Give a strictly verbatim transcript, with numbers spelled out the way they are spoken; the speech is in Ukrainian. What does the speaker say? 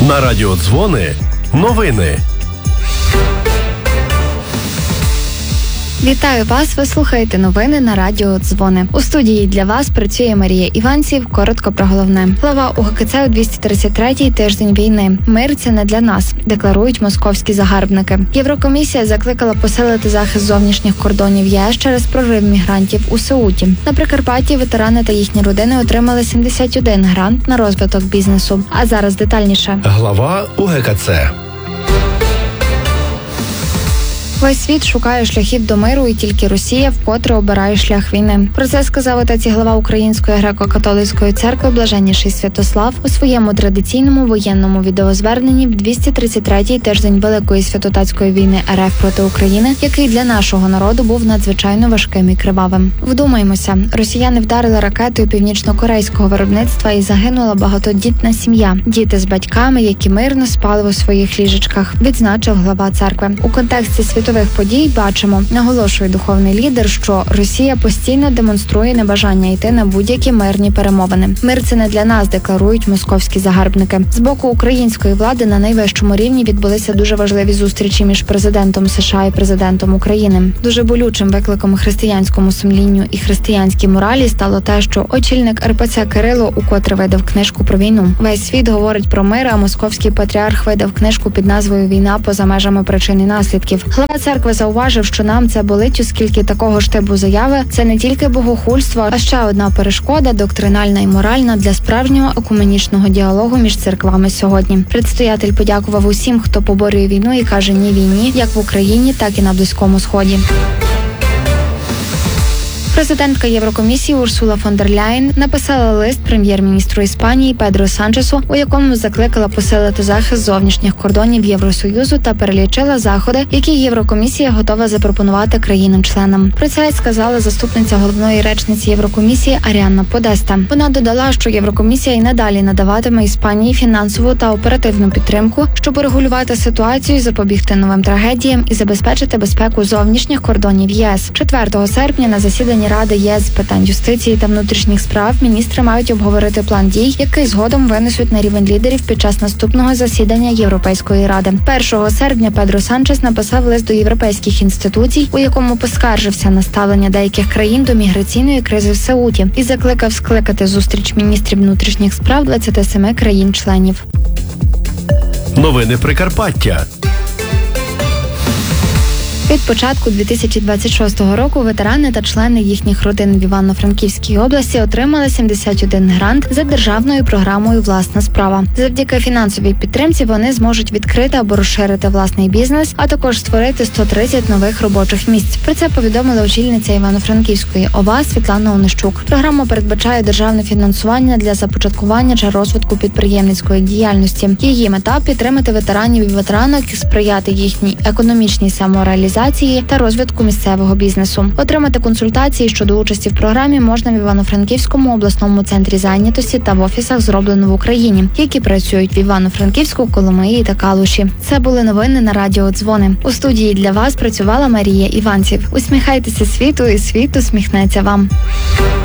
На радіо Дзвони новини. Вітаю вас, ви слухаєте новини на радіо Дзвони. У студії для вас працює Марія Іванців. Коротко про головне. Глава УГКЦ у двісті тридцять третій тиждень війни. Мир – це не для нас, декларують московські загарбники. Єврокомісія закликала посилити захист зовнішніх кордонів ЄС через прорив мігрантів у Сеуті. На Прикарпатті ветерани та їхні родини отримали сімдесят один грант на розвиток бізнесу. А зараз детальніше. Глава УГКЦ. Весь світ шукає шляхів до миру, і тільки Росія вкотре обирає шлях війни. Про це сказав отець і глава Української греко-католицької церкви Блаженніший Святослав у своєму традиційному воєнному відеозверненні в двісті тридцять третій тиждень Великої святотатської війни РФ проти України, який для нашого народу був надзвичайно важким і кривавим. Вдумаймося, росіяни вдарили ракетою північно-корейського виробництва і загинула багатодітна сім'я. Діти з батьками, які мирно спали у своїх ліжечках, відзначив глава церкви. У контексті світових подій бачимо, наголошує духовний лідер, що Росія постійно демонструє небажання йти на будь-які мирні перемовини. Мир – це не для нас, декларують московські загарбники. З боку української влади на найвищому рівні відбулися дуже важливі зустрічі між президентом США і президентом України. Дуже болючим викликом християнському сумлінню і християнській моралі стало те, що очільник РПЦ Кирило укотре видав книжку про війну. Весь світ говорить про мир, а московський патріарх видав книжку під назвою «Війна поза межами причин і наслідків». Глава церкви зауважив, що нам це болить, оскільки такого ж типу заяви – це не тільки богохульство, а ще одна перешкода, доктринальна і моральна, для справжнього екуменічного діалогу між церквами сьогодні. Предстоятель подякував усім, хто поборює війну і каже «ні» війні, як в Україні, так і на Близькому Сході. Президентка Єврокомісії Урсула фон дер Ляєн написала лист прем'єр-міністру Іспанії Педро Санчесу, у якому закликала посилити захист зовнішніх кордонів Євросоюзу та перелічила заходи, які Єврокомісія готова запропонувати країнам-членам. Про це сказала заступниця головної речниці Єврокомісії Аріанна Подеста. Вона додала, що Єврокомісія і надалі надаватиме Іспанії фінансову та оперативну підтримку, щоб урегулювати ситуацію, запобігти новим трагедіям і забезпечити безпеку зовнішніх кордонів ЄС. четвертого серпня на засіданні Ради ЄС з питань юстиції та внутрішніх справ міністри мають обговорити план дій, який згодом винесуть на рівень лідерів під час наступного засідання Європейської ради. першого серпня Педро Санчес написав лист до європейських інституцій, у якому поскаржився на ставлення деяких країн до міграційної кризи в Сеуті і закликав скликати зустріч міністрів внутрішніх справ двадцяти семи країн-членів. Новини Прикарпаття. Від початку дві тисячі двадцять шостого року ветерани та члени їхніх родин в Івано-Франківській області отримали сімдесят один грант за державною програмою «Власна справа». Завдяки фінансовій підтримці вони зможуть відкрити або розширити власний бізнес, а також створити сто тридцять нових робочих місць. Про це повідомила очільниця Івано-Франківської ОВА Світлана Онищук. Програма передбачає державне фінансування для започаткування чи розвитку підприємницької діяльності. Її мета – підтримати ветеранів і ветеранок, сприяти їхній економічній самореалізації та розвитку місцевого бізнесу. Отримати консультації щодо участі в програмі можна в Івано-Франківському обласному центрі зайнятості та в офісах «Зроблено в Україні», які працюють в Івано-Франківську, Коломиї та Калуші. Це були новини на радіо Дзвони. У студії для вас працювала Марія Іванців. Усміхайтеся світу, і світ усміхнеться вам.